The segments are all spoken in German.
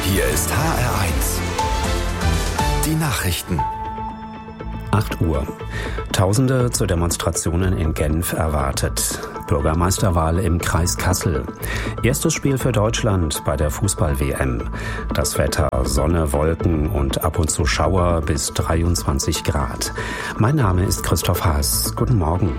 Hier ist HR1. Die Nachrichten. 8 Uhr. Tausende zu Demonstrationen in Genf erwartet. Bürgermeisterwahl im Kreis Kassel. Erstes Spiel für Deutschland bei der Fußball-WM. Das Wetter: Sonne, Wolken und ab und zu Schauer bis 23 Grad. Mein Name ist Christoph Haas. Guten Morgen.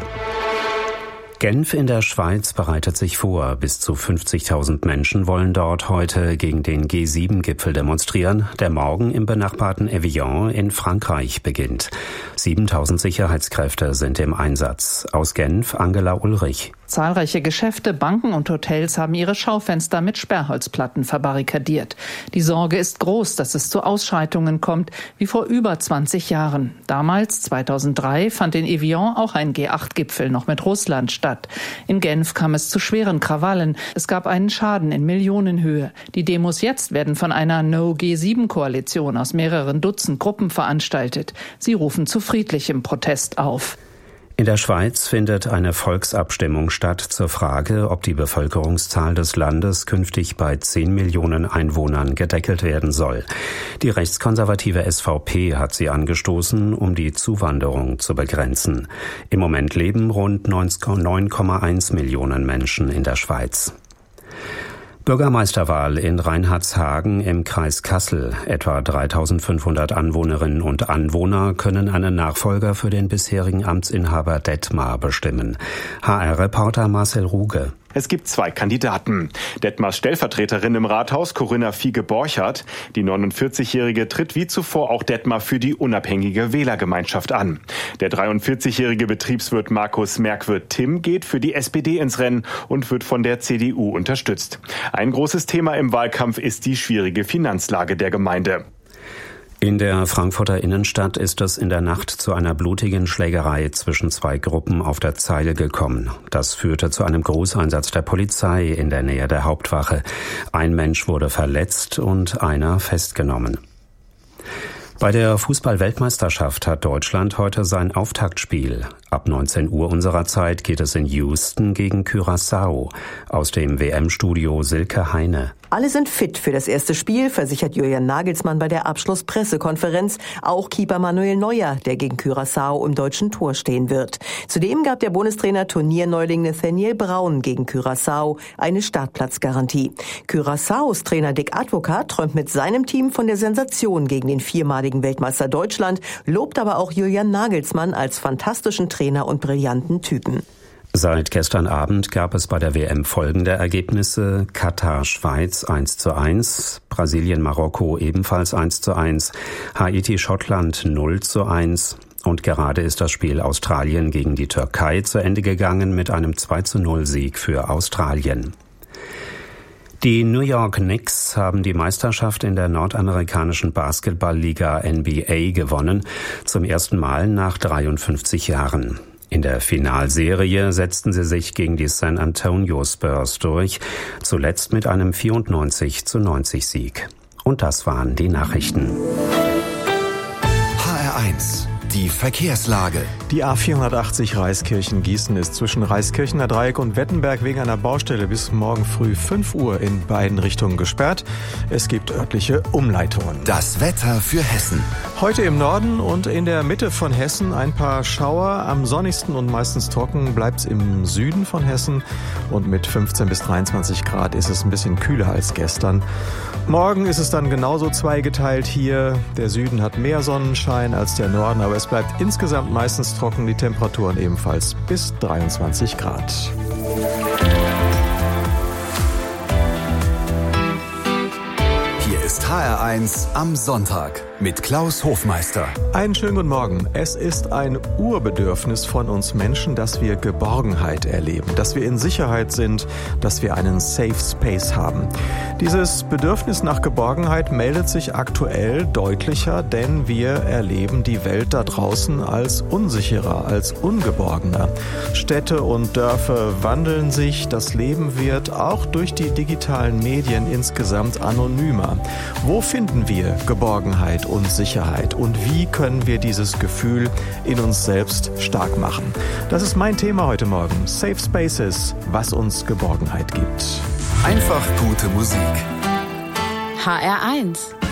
Genf in der Schweiz bereitet sich vor. Bis zu 50.000 Menschen wollen dort heute gegen den G7-Gipfel demonstrieren, der morgen im benachbarten Evian in Frankreich beginnt. 7.000 Sicherheitskräfte sind im Einsatz. Aus Genf Angela Ulrich. Zahlreiche Geschäfte, Banken und Hotels haben ihre Schaufenster mit Sperrholzplatten verbarrikadiert. Die Sorge ist groß, dass es zu Ausschreitungen kommt, wie vor über 20 Jahren. Damals, 2003, fand in Evian auch ein G8-Gipfel noch mit Russland statt. In Genf kam es zu schweren Krawallen. Es gab einen Schaden in Millionenhöhe. Die Demos jetzt werden von einer No-G7-Koalition aus mehreren Dutzend Gruppen veranstaltet. Sie rufen zu friedlichem Protest auf. In der Schweiz findet eine Volksabstimmung statt zur Frage, ob die Bevölkerungszahl des Landes künftig bei 10 Millionen Einwohnern gedeckelt werden soll. Die rechtskonservative SVP hat sie angestoßen, um die Zuwanderung zu begrenzen. Im Moment leben rund 9,1 Millionen Menschen in der Schweiz. Bürgermeisterwahl in Reinhardshagen im Kreis Kassel. Etwa 3.500 Anwohnerinnen und Anwohner können einen Nachfolger für den bisherigen Amtsinhaber Detmar bestimmen. HR-Reporter Marcel Ruge. Es gibt 2 Kandidaten. Detmars Stellvertreterin im Rathaus, Corinna Fiege-Borchert. Die 49-Jährige tritt wie zuvor auch Detmar für die unabhängige Wählergemeinschaft an. Der 43-jährige Betriebswirt Markus Merkwirth-Timm geht für die SPD ins Rennen und wird von der CDU unterstützt. Ein großes Thema im Wahlkampf ist die schwierige Finanzlage der Gemeinde. In der Frankfurter Innenstadt ist es in der Nacht zu einer blutigen Schlägerei zwischen 2 Gruppen auf der Zeile gekommen. Das führte zu einem Großeinsatz der Polizei in der Nähe der Hauptwache. Ein Mensch wurde verletzt und einer festgenommen. Bei der Fußball-Weltmeisterschaft hat Deutschland heute sein Auftaktspiel. Ab 19 Uhr unserer Zeit geht es in Houston gegen Curaçao. Aus dem WM-Studio Silke Heine. Alle sind fit für das erste Spiel, versichert Julian Nagelsmann bei der Abschlusspressekonferenz. Auch Keeper Manuel Neuer, der gegen Curaçao im deutschen Tor stehen wird. Zudem gab der Bundestrainer Turnierneuling Nathaniel Braun gegen Curaçao eine Startplatzgarantie. Curaçaos Trainer Dick Advocat träumt mit seinem Team von der Sensation gegen den 4-maligen Weltmeister Deutschland, lobt aber auch Julian Nagelsmann als fantastischen Trainer und brillanten Typen. Seit gestern Abend gab es bei der WM folgende Ergebnisse: Katar-Schweiz 1:1, Brasilien-Marokko ebenfalls 1:1, Haiti-Schottland 0:1 und gerade ist das Spiel Australien gegen die Türkei zu Ende gegangen mit einem 2:0 Sieg für Australien. Die New York Knicks haben die Meisterschaft in der nordamerikanischen Basketballliga NBA gewonnen, zum ersten Mal nach 53 Jahren. In der Finalserie setzten sie sich gegen die San Antonio Spurs durch, zuletzt mit einem 94:90 Sieg. Und das waren die Nachrichten. HR1. Die Verkehrslage. Die A480 Reiskirchen-Gießen ist zwischen Reiskirchener Dreieck und Wettenberg wegen einer Baustelle bis morgen früh 5 Uhr in beiden Richtungen gesperrt. Es gibt örtliche Umleitungen. Das Wetter für Hessen. Heute im Norden und in der Mitte von Hessen ein paar Schauer. Am sonnigsten und meistens trocken bleibt's im Süden von Hessen. Und mit 15 bis 23 Grad ist es ein bisschen kühler als gestern. Morgen ist es dann genauso zweigeteilt hier. Der Süden hat mehr Sonnenschein als der Norden, aber es bleibt insgesamt meistens trocken, die Temperaturen ebenfalls bis 23 Grad. Hier ist HR1 am Sonntag mit Klaus Hofmeister. Einen schönen guten Morgen. Es ist ein Urbedürfnis von uns Menschen, dass wir Geborgenheit erleben, dass wir in Sicherheit sind, dass wir einen Safe Space haben. Dieses Bedürfnis nach Geborgenheit meldet sich aktuell deutlicher, denn wir erleben die Welt da draußen als unsicherer, als ungeborgener. Städte und Dörfer wandeln sich, das Leben wird auch durch die digitalen Medien insgesamt anonymer. Wo finden wir Geborgenheit und Sicherheit und wie können wir dieses Gefühl in uns selbst stark machen? Das ist mein Thema heute Morgen. Safe Spaces, was uns Geborgenheit gibt. Einfach gute Musik. HR1